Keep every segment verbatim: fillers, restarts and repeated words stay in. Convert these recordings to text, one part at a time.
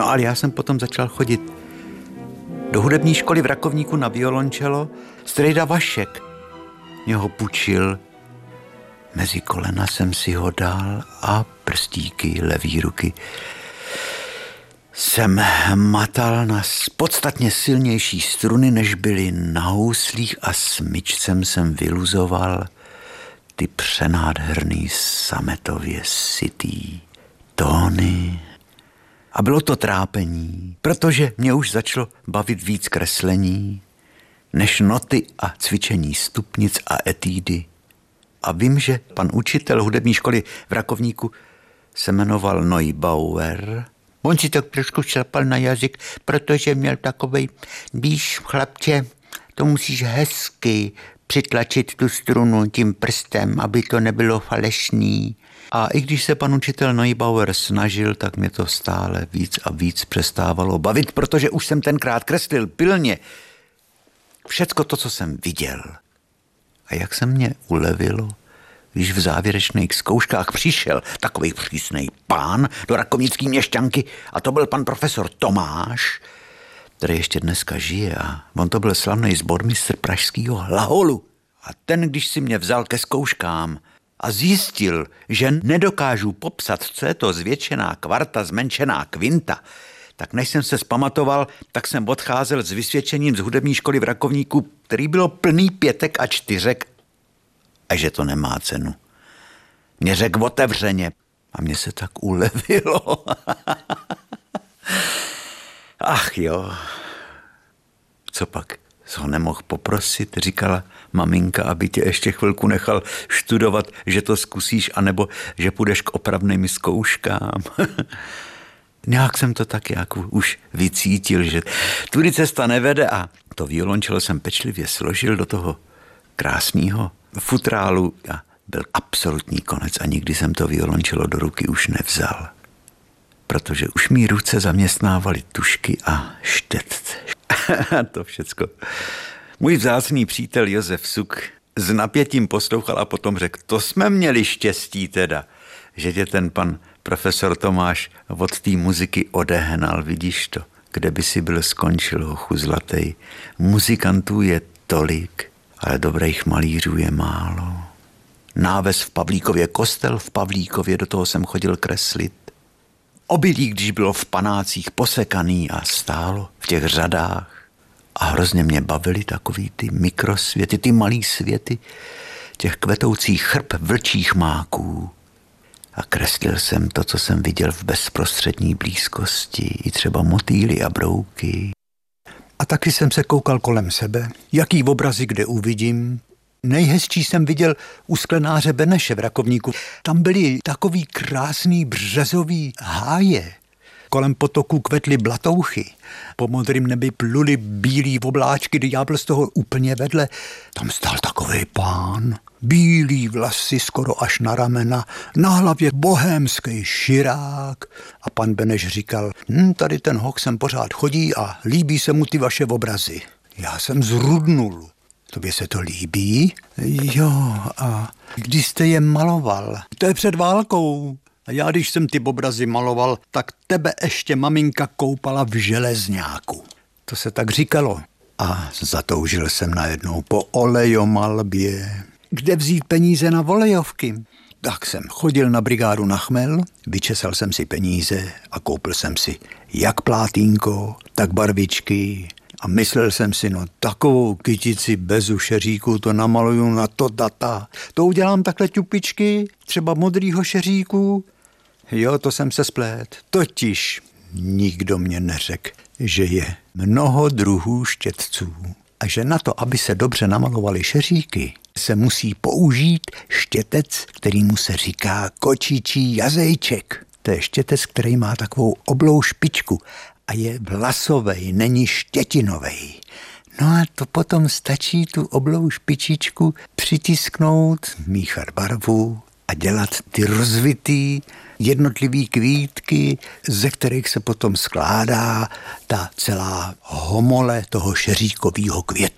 No ale já jsem potom začal chodit do hudební školy v Rakovníku na violončelo. Strejda Vašek mě ho půjčil. Mezi kolena jsem si ho dal a prstíky levý ruky jsem matal na podstatně silnější struny, než byly na houslích, a smyčcem jsem vyluzoval ty přenádherný sametově sytý tóny. A bylo to trápení, protože mě už začalo bavit víc kreslení, než noty a cvičení stupnic a etídy. A vím, že pan učitel hudební školy v Rakovníku se jmenoval Neubauer. On si tak trošku šlapal na jazyk, protože měl takovej, víš, chlapče, to musíš hezky přitlačit tu strunu tím prstem, aby to nebylo falešný. A i když se pan učitel Neubauer snažil, tak mě to stále víc a víc přestávalo bavit, protože už jsem tenkrát kreslil pilně všecko to, co jsem viděl. A jak se mě ulevilo, když v závěrečných zkouškách přišel takový přísnej pán do rakovnický měšťanky, a to byl pan profesor Tomáš, který ještě dneska žije, a on to byl slavný sbormistr pražského Hlaholu. A ten, když si mě vzal ke zkouškám a zjistil, že nedokážu popsat, co je to zvětšená kvarta, zmenšená kvinta, tak než jsem se zpamatoval, tak jsem odcházel s vysvědčením z hudební školy v Rakovníku, který bylo plný pětek a čtyřek, a že to nemá cenu. Mě řekl otevřeně a mně se tak ulevilo. Ach jo, co pak, co ho nemohl poprosit, říkala maminka, aby tě ještě chvilku nechal študovat, že to zkusíš, anebo že půjdeš k opravným zkouškám. Nějak jsem to tak jako už vycítil, že tudy cesta nevede, a to violončelo jsem pečlivě složil do toho krásného futrálu a byl absolutní konec a nikdy jsem to violončelo do ruky už nevzal, protože už mý ruce zaměstnávaly tušky a štetce. To všecko. Můj vzácný přítel Josef Suk s napětím poslouchal a potom řekl, to jsme měli štěstí teda, že tě ten pan profesor Tomáš od té muziky odehnal, vidíš to, kde by si byl skončil, hochu zlatej. Muzikantů je tolik, ale dobrých malířů je málo. Náves v Pavlíkově, kostel v Pavlíkově, do toho jsem chodil kreslit. Obilí, když bylo v panácích posekaný a stálo v těch řadách. A hrozně mě bavily takový ty mikrosvěty, ty malý světy těch kvetoucích chrb vlčích máků. A kreslil jsem to, co jsem viděl v bezprostřední blízkosti, i třeba motýly a brouky. A taky jsem se koukal kolem sebe, jaký obrazy kde uvidím. Nejhezčí jsem viděl u sklenáře Beneše v Rakovníku. Tam byly takový krásný březový háje. Kolem potoku kvetly blatouchy. Po modrým nebi pluly bílý obláčky, ďábel z toho úplně vedle. Tam stál takovej pán. Bílý vlasy skoro až na ramena, na hlavě bohémský širák. A pan Beneš říkal, hm, tady ten hoch sem pořád chodí a líbí se mu ty vaše obrazy. Já jsem zrudnul. Tobě se to líbí? Jo, a když jste je maloval? To je před válkou. A já, když jsem ty obrazy maloval, tak tebe ještě maminka koupala v železňáku. To se tak říkalo. A zatoužil jsem najednou po olejomalbě. Kde vzít peníze na olejovky? Tak jsem chodil na brigádu na chmel, vyčesal jsem si peníze a koupil jsem si jak plátínko, tak barvičky. A myslel jsem si, no takovou kytici bez ušeříku to namaluju na to data. To udělám takhle ťupičky, třeba modrýho šeříku. Jo, to jsem se splét. Totiž nikdo mě neřekl, že je mnoho druhů štětců. A že na to, aby se dobře namalovaly šeříky, se musí použít štětec, kterýmu se říká kočičí jazejček. To je štětec, který má takovou oblou špičku a je vlasovej, není štětinovej. No a to potom stačí tu oblou špičičku přitisknout, míchat barvu a dělat ty rozvitý jednotlivý kvítky, ze kterých se potom skládá ta celá homole toho šeříkového květu.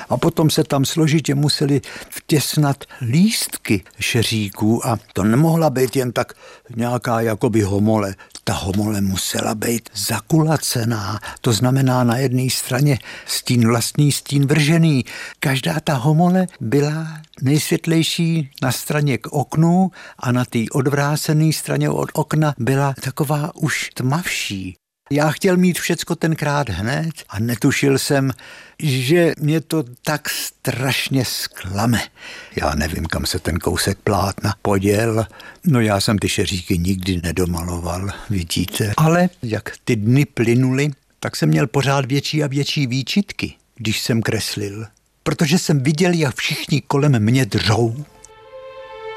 A potom se tam složitě museli vtěsnat lístky šeříků a to nemohla být jen tak nějaká jakoby homole. Ta homole musela být zakulacená, to znamená na jedné straně stín vlastní, stín vržený. Každá ta homole byla nejsvětlejší na straně k oknu a na té odvrácené straně od okna byla taková už tmavší. Já chtěl mít všecko tenkrát hned a netušil jsem, že mě to tak strašně zklame. Já nevím, kam se ten kousek plátna poděl. No já jsem ty šeříky nikdy nedomaloval, vidíte. Ale jak ty dny plynuly, tak jsem měl pořád větší a větší výčitky, když jsem kreslil. Protože jsem viděl, jak všichni kolem mě dřou.